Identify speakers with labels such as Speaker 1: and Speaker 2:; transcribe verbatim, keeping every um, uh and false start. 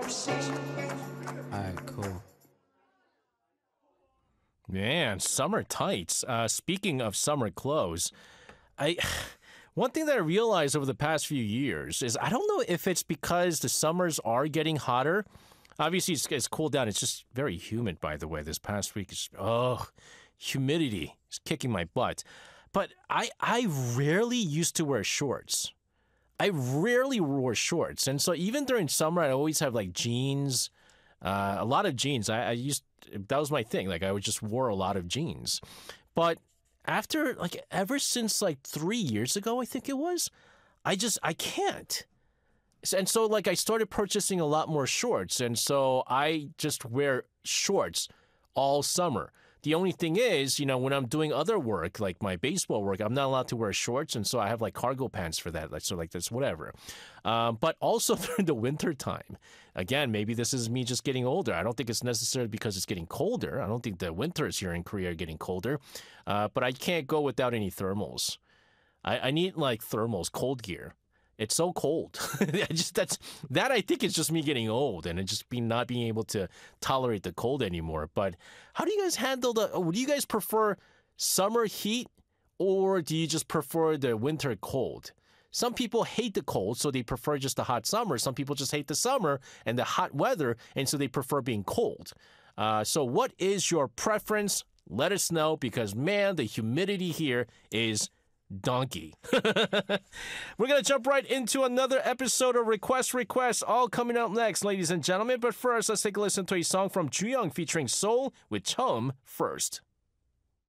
Speaker 1: Alright, cool.
Speaker 2: Man, summer tights. Uh, speaking of summer clothes, I one thing that I realized over the past few years is I don't know if it's because the summers are getting hotter. Obviously, it's, it's cooled down. It's just very humid, by the way. This past week is oh, humidity is kicking my butt. But I I rarely used to wear shorts. I rarely wore shorts, and so even during summer, I always have like jeans. Uh, a lot of jeans. I, I used that was my thing. Like I would just wore a lot of jeans, but after like ever since like three years ago, I think it was, I just I can't. And so like I started purchasing a lot more shorts, and so I just wear shorts all summer. The only thing is, you know, when I'm doing other work, like my baseball work, I'm not allowed to wear shorts, and so I have like cargo pants for that. Like so, like that's whatever. Um, but also during the winter time, again, maybe this is me just getting older. I don't think it's necessarily because it's getting colder. I don't think the winters here in Korea are getting colder. Uh, but I can't go without any thermals. I, I need like thermals, cold gear. It's so cold. I just that's that I think is just me getting old and it just be not being able to tolerate the cold anymore. But how do you guys handle the? Would you guys prefer summer heat or do you just prefer the winter cold? Some people hate the cold, so they prefer just the hot summer. Some people just hate the summer and the hot weather, and so they prefer being cold. Uh, so what is your preference? Let us know because man, the humidity here is donkey. We're going to jump right into another episode of Request Request, all coming up next, ladies and gentlemen. But first, let's take a listen to a song from Jooyoung featuring Soul with Chum First.